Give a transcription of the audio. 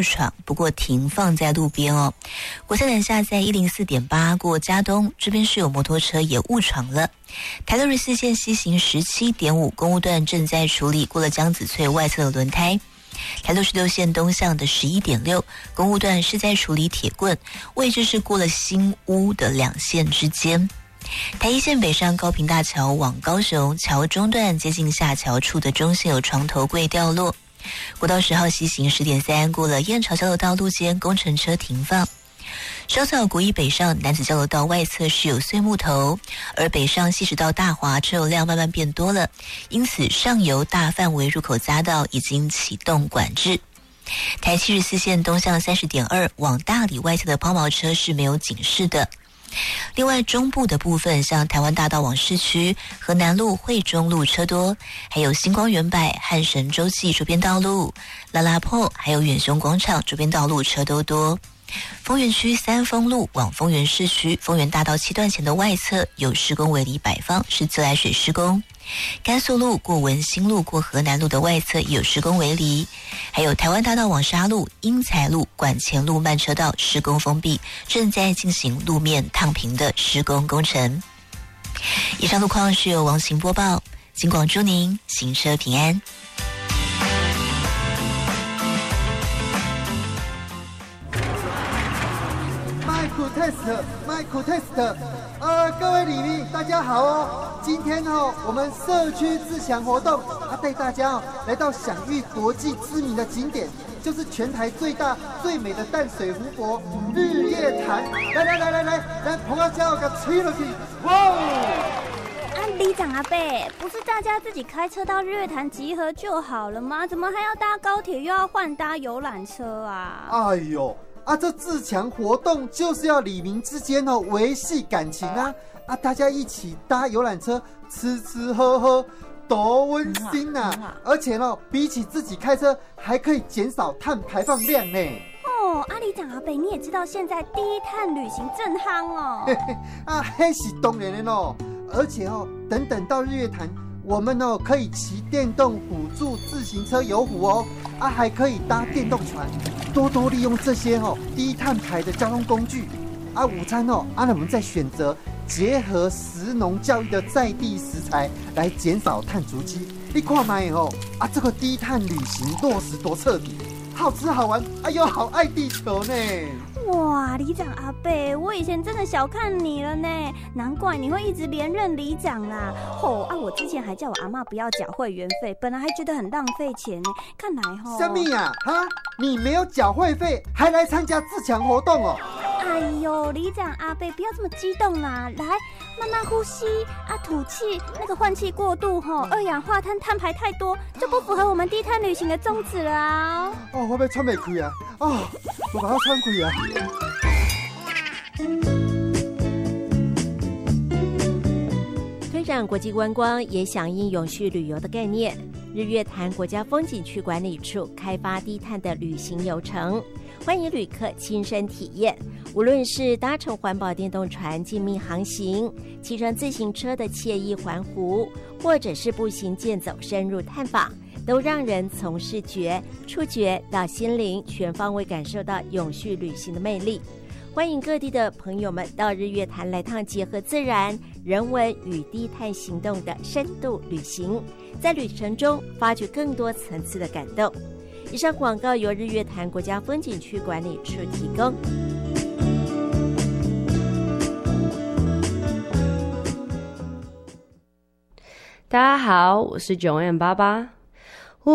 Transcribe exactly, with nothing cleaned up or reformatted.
误闯，不过停放在路边哦。国三南下在一零四点八过嘉东，这边是有摩托车也误闯了。台六十四线西行十七点五公务段正在处理过了江子翠外侧的轮胎。台六十六线东向的十一点六公务段是在处理铁棍，位置是过了新屋的两线之间。台一线北上高屏大桥往高雄桥中段接近下桥处的中线有床头柜掉落。国道十号西行十点三过了燕巢交流道路间工程车停放。稍早国一北上南子交流道外侧是有碎木头，而北上西石道大华车流量慢慢变多了，因此上游大范围入口匝道已经启动管制。台七十四线东向三十点二往大里外侧的抛锚车是没有警示的。另外中部的部分，像台湾大道往市区、河南路、惠中路车多，还有星光远百、汉神洲际周边道路、拉拉坡还有远雄广场周边道路车都多。丰原区三丰路往丰原市区丰原大道七段前的外侧有施工围篱摆放，是自来水施工。甘肃路过文心路过河南路的外侧也有施工围篱，还有台湾大道往沙路、英才路、管前路慢车道施工封闭，正在进行路面烫平的施工工程。以上路况是由王行播报，警广祝您行车平安。 test Michael test 呃，各位里民大家好哦，今天哦我们社区自强活动啊，带大家哦来到享誉国际知名的景点，就是全台最大最美的淡水湖泊日月潭。来来来来来来，朋友叫我给吹了去，哇！ 啊，里长阿伯，不是大家自己开车到日月潭集合就好了吗？怎么还要搭高铁，又要换搭游览车啊？ 哎呦！啊，这自强活动就是要里民之间哦维系感情啊！啊，大家一起搭游览车，吃吃喝喝，多温馨呐、啊！而且呢，比起自己开车，还可以减少碳排放量呢。 哦，阿里长阿伯，你也知道现在低碳旅行正夯哦。 嘿嘿，啊，那是当然的哦。而且哦，等等到日月潭，我们哦可以骑电动辅助自行车游湖哦，啊，还可以搭电动船。多多利用这些哦低碳排的交通工具啊，午餐哦啊，我们再选择结合食农教育的在地食材来减少碳足迹。你看嘛哦啊，这个低碳旅行落实多彻底，好吃好玩，哎呦，好爱地球呢！ 哇，里长阿伯，我以前真的小看你了呢，难怪你会一直连任里长啦。吼啊，我之前还叫我阿嬷不要缴会员费，本来还觉得很浪费钱呢，看来吼。 什么呀？哈，你没有缴会费，还来参加自强活动哦？ 哎呦，里长阿伯，不要这么激动啦，来，慢慢呼吸啊，吐气，那个换气过度吼，二氧化碳碳排太多，就不符合我们低碳旅行的宗旨了啊。 哦，我要喘不开啊！哦，我把它喘开啊！ 推展国际观光也响应永续旅游的概念，日月潭国家风景区管理处开发低碳的旅行游程，欢迎旅客亲身体验。无论是搭乘环保电动船静谧航行，骑乘自行车的惬意环湖，或者是步行健走深入探访，都让人从视觉、触觉到心灵全方位感受到永续旅行的魅力。欢迎各地的朋友们到日月潭来趟结合自然、人文与低碳行动的深度旅行，在旅程中发掘更多层次的感动。以上广告由日月潭国家风景区管理处提供。 大家好，我是九 M 爸爸。